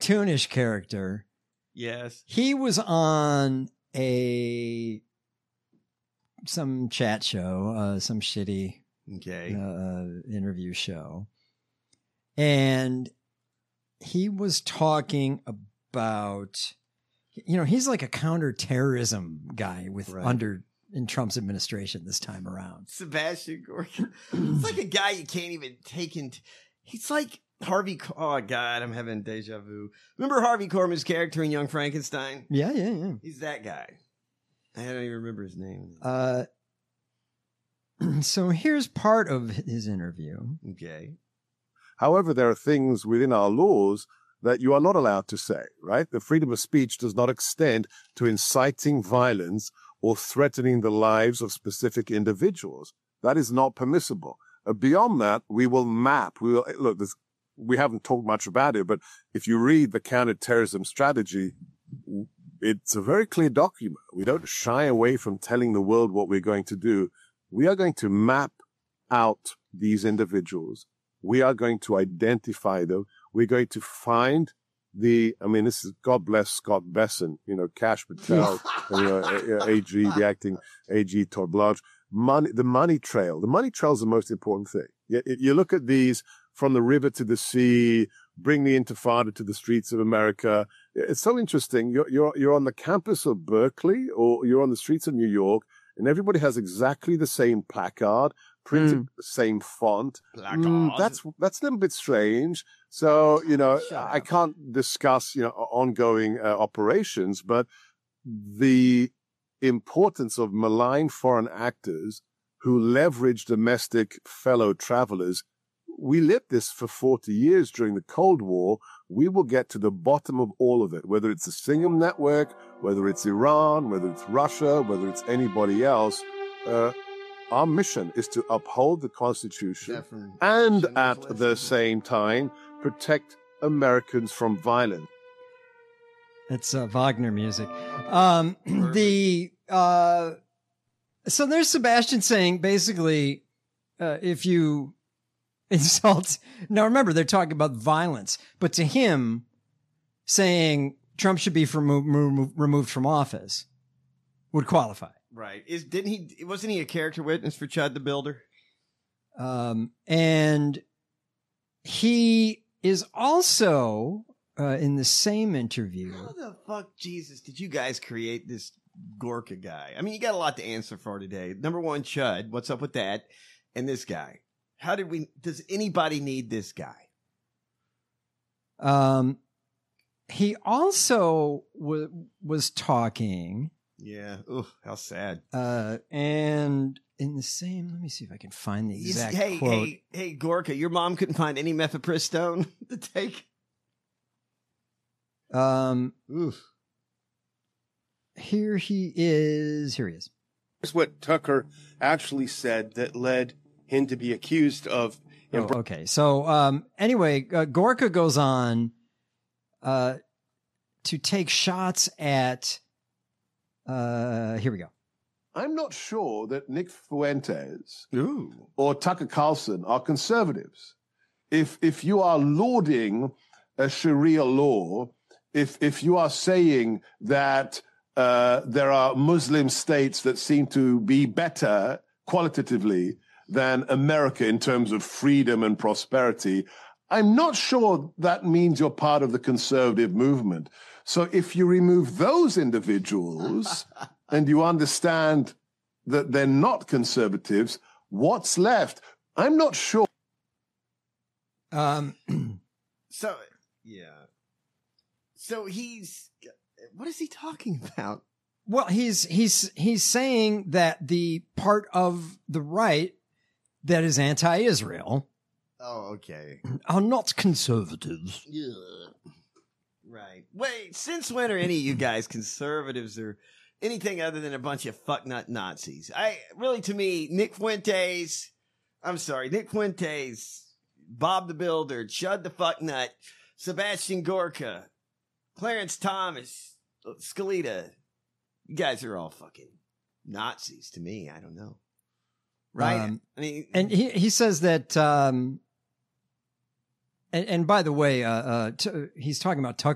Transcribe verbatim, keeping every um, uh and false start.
cartoonish character. Yes. He was on a some chat show, uh, some shitty okay uh, interview show, and he was talking about, you know, he's like a counterterrorism guy with Right. under in Trump's administration this time around. Sebastian Gorka. It's like a guy you can't even take into. He's like Harvey. Oh God, I'm having deja vu. Remember Harvey Korman's character in Young Frankenstein? Yeah, yeah, yeah. He's that guy. I don't even remember his name. Uh, so here's part of his interview. Okay. However, there are things within our laws that you are not allowed to say, right? The freedom of speech does not extend to inciting violence or threatening the lives of specific individuals. That is not permissible. Uh, beyond that, we will map. We will look. This, we haven't talked much about it, but if you read the counterterrorism strategy, it's a very clear document. We don't shy away from telling the world what we're going to do. We are going to map out these individuals. We are going to identify them. We're going to find the, I mean, this is, God bless Scott Besson, you know, Cash Patel, and, you know, A G, the acting A G Todd Blanche. Money, the money trail. The money trail is the most important thing. You, you look at these from the river to the sea, bring the Intifada to the streets of America. It's so interesting. You're, you're, you're on the campus of Berkeley or you're on the streets of New York, and everybody has exactly the same placard, printed mm. the same font. Mm, that's, that's a little bit strange. So, you know, I can't discuss, you know, ongoing uh, operations, but the importance of malign foreign actors who leverage domestic fellow travelers. We lived this for forty years during the Cold War. We will get to the bottom of all of it, whether it's the Singham Network, whether it's Iran, whether it's Russia, whether it's anybody else. Uh, our mission is to uphold the Constitution Definitely. and at the same time protect Americans from violence. It's uh, Wagner music. Um, the uh, so there's Sebastian saying basically, uh, if you insult. Now remember, they're talking about violence, but to him, saying Trump should be remo- remo- removed from office would qualify. Right? Is didn't he? Wasn't he a character witness for Chud the Builder? Um, and he is also uh, in the same interview. How the fuck, Jesus, did you guys create this Gorka guy? I mean, you got a lot to answer for today. Number one, Chud. What's up with that? And this guy. How did we? Does anybody need this guy? Um, he also w- was talking. Yeah. Ooh, how sad. Uh, and in the same, let me see if I can find the exact hey, quote. Hey, hey, Gorka, your mom couldn't find any mifepristone to take. Um, Oof. Here he is. Here he is. Here's what Tucker actually said that led him to be accused of. Oh, okay. So, um, anyway, uh, Gorka goes on, uh, to take shots at, uh, here we go. I'm not sure that Nick Fuentes Ooh. or Tucker Carlson are conservatives. If, if you are lauding a Sharia law, if, if you are saying that, uh, there are Muslim states that seem to be better qualitatively than America in terms of freedom and prosperity, I'm not sure that means you're part of the conservative movement. So if you remove those individuals and you understand that they're not conservatives, what's left? I'm not sure. Um, so, yeah. So he's, what is he talking about? Well, he's, he's, he's saying that the part of the right that is anti-Israel. Oh, okay. Are not conservatives. Yeah. Right. Wait, since when are any of you guys conservatives or anything other than a bunch of fucknut Nazis? I really, to me, Nick Fuentes, I'm sorry, Nick Fuentes, Bob the Builder, Chud the Fucknut, Sebastian Gorka, Clarence Thomas, Scalita, you guys are all fucking Nazis to me. I don't know. Right? Um, I mean, and he, he says that, um, and, and by the way, uh, uh, t- he's talking about Tucker.